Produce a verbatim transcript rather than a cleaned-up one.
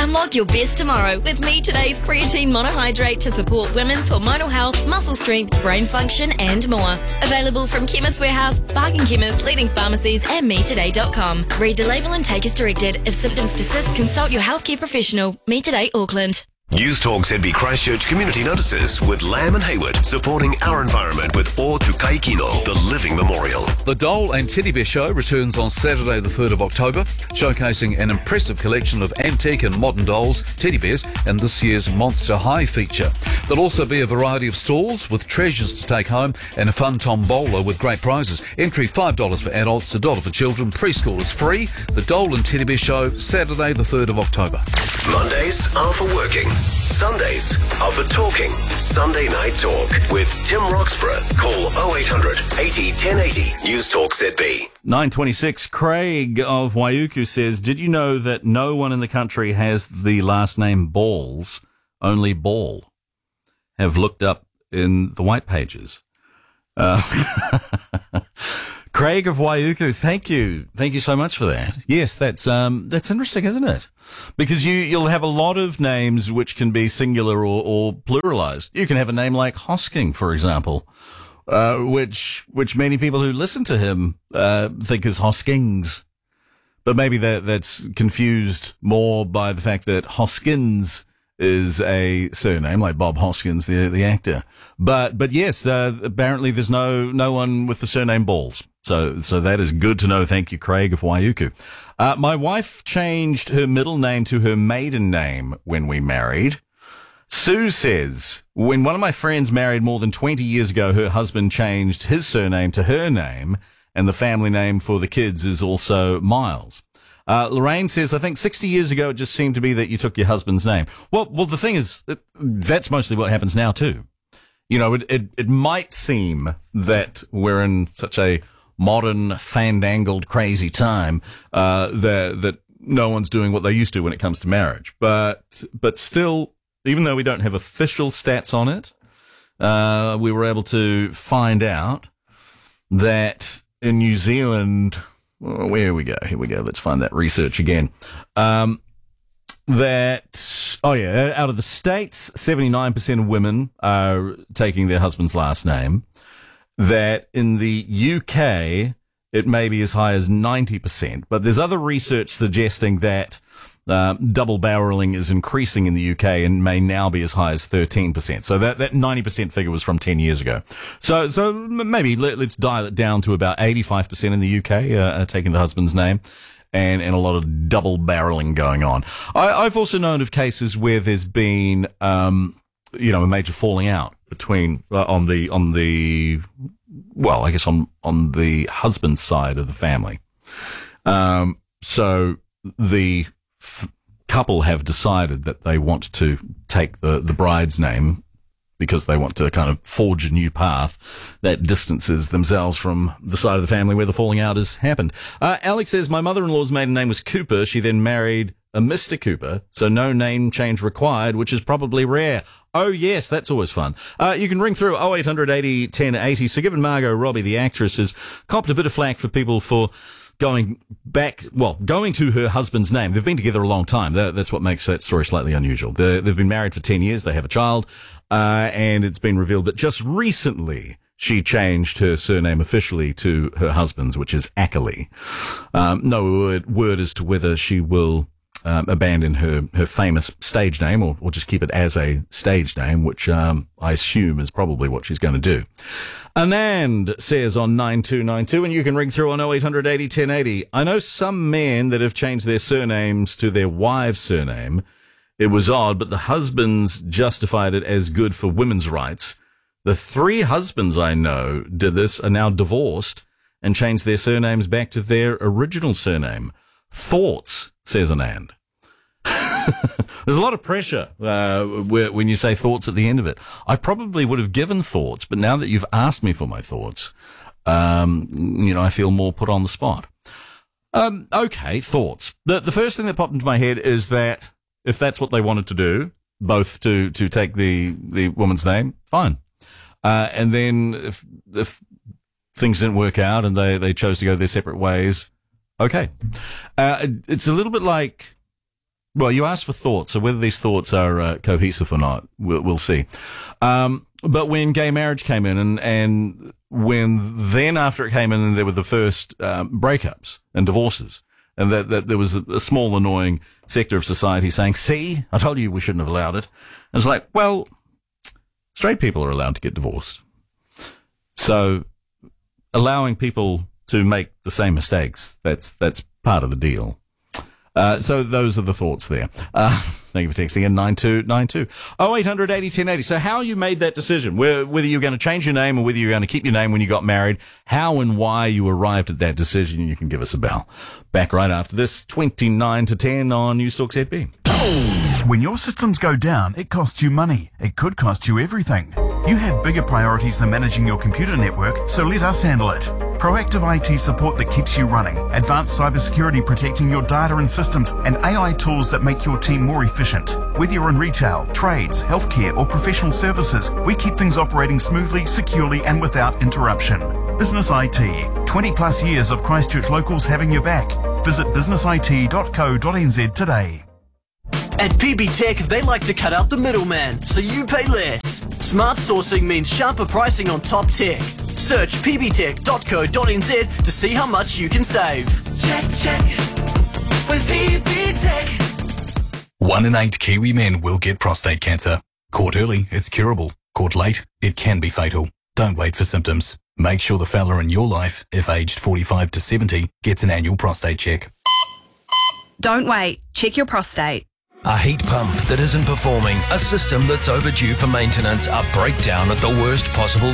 Unlock your best tomorrow with Me Today's Creatine Monohydrate to support women's hormonal health, muscle strength, brain function and more. Available from Chemist Warehouse, Bargain Chemist, leading pharmacies and me today dot com. Read the label and take as directed. If symptoms persist, consult your healthcare professional. Me Today Auckland. News Talk Z B Christchurch Community Notices with Lamb and Hayward, supporting our environment with O Tukai Kino, the Living Memorial. The Dole and Teddy Bear Show returns on Saturday the third of October, showcasing an impressive collection of antique and modern dolls, teddy bears, and this year's Monster High feature. There'll also be a variety of stalls with treasures to take home and a fun tombola with great prizes. Entry five dollars for adults, one dollar for children. Preschool is free. The Dole and Teddy Bear Show, Saturday the third of October. Mondays are for working. Sundays are for talking. Sunday Night Talk with Tim Roxburgh. Call oh eight hundred eighty ten eighty. News Talk Z B. nine twenty-six, Craig of Waiuku says, did you know that no one in the country has the last name Balls, only Ball? Have looked up in the white pages. Uh, Craig of Waiuku, thank you. Thank you so much for that. Yes, that's um, that's interesting, isn't it? Because you, you'll have a lot of names which can be singular or, or pluralized. You can have a name like Hosking, for example, uh, which which many people who listen to him uh, think is Hoskings. But maybe that that's confused more by the fact that Hoskins is a surname, like Bob Hoskins, the the actor. But but yes, uh, apparently there's no no one with the surname Balls. So so that is good to know. Thank you, Craig of Waiuku. Uh, my wife changed her middle name to her maiden name when we married. Sue says, when one of my friends married more than twenty years ago, her husband changed his surname to her name, and the family name for the kids is also Miles. Uh, Lorraine says, I think sixty years ago, it just seemed to be that you took your husband's name. Well, well, the thing is, that's mostly what happens now, too. You know, it, it, it might seem that we're in such a modern, fandangled, crazy time, uh, that, that no one's doing what they used to when it comes to marriage. But, but still, even though we don't have official stats on it, uh, we were able to find out that in New Zealand, well, where we go, here we go, let's find that research again. Um, that, oh yeah, out of the States, seventy-nine percent of women are taking their husband's last name. That in the U K, it may be as high as ninety percent. But there's other research suggesting that um, double barreling is increasing in the U K and may now be as high as thirteen percent. So that, that ninety percent figure was from ten years ago. So so maybe let, let's dial it down to about eighty-five percent in the U K uh, taking the husband's name. And, and a lot of double barreling going on. I, I've also known of cases where there's been, um, you know, a major falling out between, uh, on the, on the, well, I guess on, on the husband's side of the family. Um, so the f- couple have decided that they want to take the, the bride's name because they want to kind of forge a new path that distances themselves from the side of the family where the falling out has happened. Uh, Alex says, my mother-in-law's maiden name was Cooper. She then married a Mister Cooper, so no name change required, which is probably rare. Oh, yes, that's always fun. Uh, you can ring through oh eight hundred eighty ten eighty. So given Margot Robbie, the actress, has copped a bit of flack for people for going back, well, going to her husband's name. They've been together a long time. That, that's what makes that story slightly unusual. They're, they've been married for ten years. They have a child. Uh, and it's been revealed that just recently she changed her surname officially to her husband's, which is Ackley. Um, no word, word as to whether she will um, abandon her, her famous stage name or, or just keep it as a stage name, which um, I assume is probably what she's going to do. Anand says on nine two nine two, and you can ring through on oh eight hundred eighty ten eighty. I know some men that have changed their surnames to their wife's surname. It was odd, but the husbands justified it as good for women's rights. The three husbands I know did this are now divorced and changed their surnames back to their original surname. Thoughts, says Anand. There's a lot of pressure uh, when you say thoughts at the end of it. I probably would have given thoughts, but now that you've asked me for my thoughts, um, you know, I feel more put on the spot. Um, okay, thoughts. The, the first thing that popped into my head is that if that's what they wanted to do, both to, to take the, the woman's name, fine. Uh, and then if, if things didn't work out and they, they chose to go their separate ways, okay. Uh, it's a little bit like Well, you asked for thoughts, so whether these thoughts are uh, cohesive or not, we'll, we'll see. Um, but when gay marriage came in, and, and when then after it came in, and there were the first um, breakups and divorces, and that, that there was a, a small annoying sector of society saying, see, I told you we shouldn't have allowed it. And it's like, well, straight people are allowed to get divorced. So allowing people to make the same mistakes, that's that's part of the deal. Uh, so those are the thoughts there. Uh, thank you for texting in nine two nine two. oh eight hundred eighty ten eighty. So how you made that decision, whether you're going to change your name or whether you're going to keep your name when you got married, how and why you arrived at that decision, you can give us a bell. Back right after this, twenty-nine to ten on News Talk Z B. When your systems go down, it costs you money. It could cost you everything. You have bigger priorities than managing your computer network, so let us handle it. Proactive I T support that keeps you running, advanced cybersecurity protecting your data and systems, and A I tools that make your team more efficient. Whether you're in retail, trades, healthcare, or professional services, we keep things operating smoothly, securely, and without interruption. Business I T. twenty plus years of Christchurch locals having your back. Visit business I T dot co dot n z today. At P B Tech, they like to cut out the middleman, so you pay less. Smart sourcing means sharper pricing on top tech. Search p b tech dot co dot n z to see how much you can save. Check, check, with P B Tech. One in eight Kiwi men will get prostate cancer. Caught early, it's curable. Caught late, it can be fatal. Don't wait for symptoms. Make sure the fella in your life, if aged forty-five to seventy, gets an annual prostate check. Don't wait. Check your prostate. A heat pump that isn't performing, a system that's overdue for maintenance, a breakdown at the worst possible